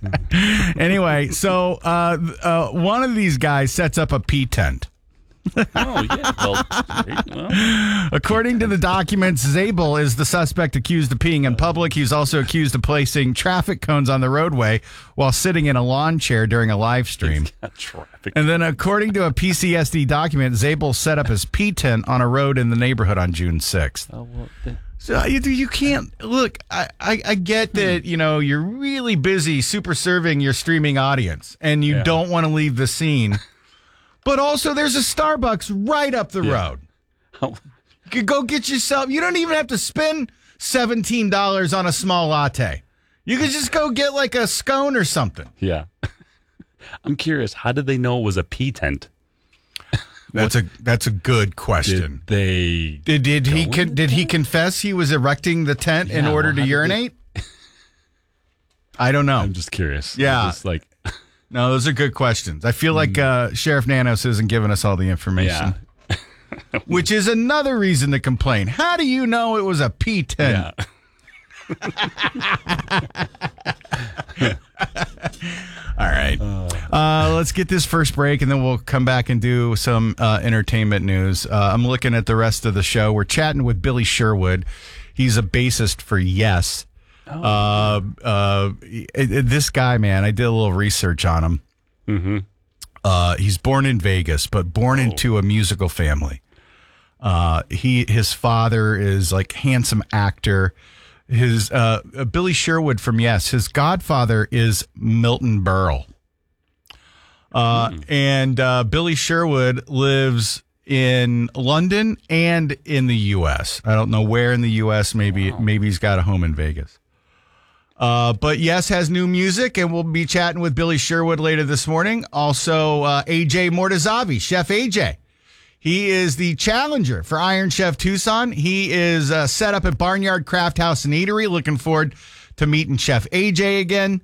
Anyway, so one of these guys sets up a pee tent. Oh, yeah. Well, According to the documents, Zabel is the suspect accused of peeing in public. He's also accused of placing traffic cones on the roadway while sitting in a lawn chair during a live stream. traffic. And then according to a PCSD document, Zabel set up his pee tent on a road in the neighborhood on June 6th. Oh, well, So you can't look. I get that you're really busy super serving your streaming audience, and you don't want to leave the scene. But also, there's a Starbucks right up the road. Oh. You could go get yourself. You don't even have to spend $17 on a small latte. You could just go get like a scone or something. Yeah. I'm curious. How did they know it was a pee tent? That's a good question. Did he confess he was erecting the tent in order to urinate? I don't know. I'm just curious. Yeah. Just like, no, those are good questions. I feel like Sheriff Nanos isn't giving us all the information. Yeah. Which is another reason to complain. How do you know it was a pee tent? Yeah. All right. Let's get this first break, and then we'll come back and do some entertainment news. I'm looking at the rest of the show. We're chatting with Billy Sherwood. He's a bassist for Yes. This guy, man, I did a little research on him. Mm-hmm. He's born in Vegas, but born into a musical family. His father is like handsome actor. His Billy Sherwood from Yes. His godfather is Milton Berle. And Billy Sherwood lives in London and in the U.S. I don't know where in the U.S. Maybe he's got a home in Vegas. But Yes has new music, and we'll be chatting with Billy Sherwood later this morning. Also, AJ Mortazavi, Chef AJ. He is the challenger for Iron Chef Tucson. He is set up at Barnyard Craft House and Eatery. Looking forward to meeting Chef AJ again.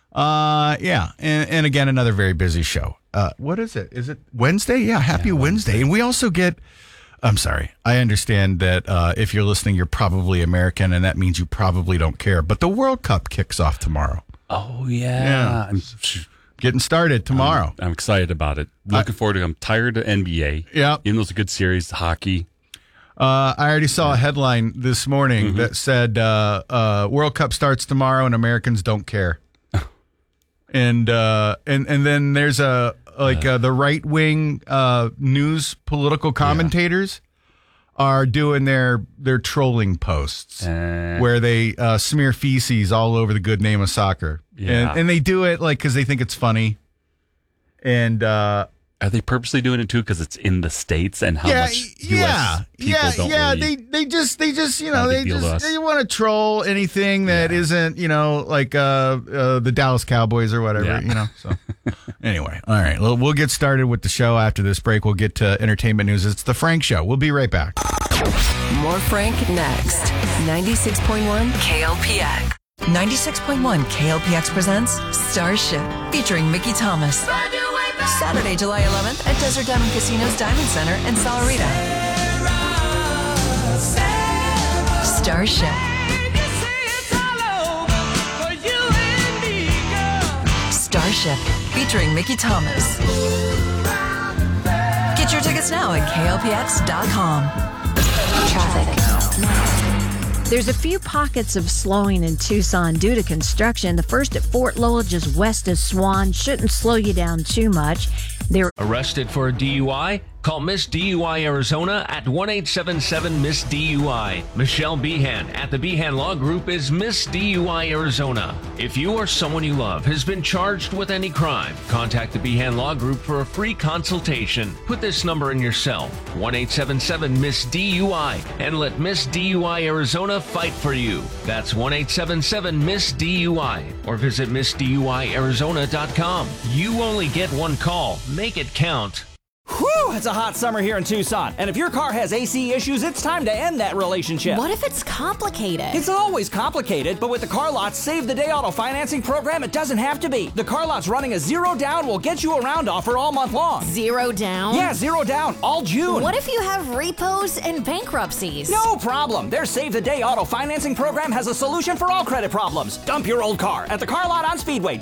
And again, another very busy show. What is it? Is it Wednesday? Yeah, happy Wednesday. And we also get... I'm sorry. I understand that if you're listening, you're probably American, and that means you probably don't care. But the World Cup kicks off tomorrow. Oh, yeah. Getting started tomorrow. I'm excited about it. Looking forward to it. I'm tired of NBA. Yeah. Even though it's a good series, hockey. I already saw a headline this morning that said World Cup starts tomorrow and Americans don't care. and then there's the right wing news political commentators are doing their trolling posts where they smear feces all over the good name of soccer. Yeah. And they do it like because they think it's funny. And are they purposely doing it too because it's in the States and how much U.S. people don't really... they just they want to troll anything that isn't like the Dallas Cowboys or whatever So anyway, all right, we'll get started with the show after this break. We'll get to entertainment news. It's the Frank Show. We'll be right back. More Frank next. 96.1 KLPX. 96.1 KLPX presents Starship, featuring Mickey Thomas. Saturday, July 11th at Desert Diamond Casino's Diamond Center in Salarita. Starship. Starship, featuring Mickey Thomas. Get your tickets now at KLPX.com. Traffic. There's a few pockets of slowing in Tucson due to construction. The first at Fort Lowell, just west of Swan, shouldn't slow you down too much. Arrested for a DUI? Call Miss DUI Arizona at 1-877-MISS-DUI. Michelle Behan at the Behan Law Group is Miss DUI Arizona. If you or someone you love has been charged with any crime, contact the Behan Law Group for a free consultation. Put this number in your cell, 1-877-MISS-DUI, and let Miss DUI Arizona fight for you. That's 1-877-MISS-DUI, or visit MissDUIArizona.com. You only get one call. Make it count. Whew, it's a hot summer here in Tucson, and if your car has AC issues, it's time to end that relationship. What if it's complicated? It's always complicated, but with the Car Lot's Save the Day auto financing program, it doesn't have to be. The Car Lot's running a zero down will get you around offer all month long. Zero down? Yeah, zero down, all June. What if you have repos and bankruptcies? No problem. Their Save the Day auto financing program has a solution for all credit problems. Dump your old car at the Car Lot on Speedway.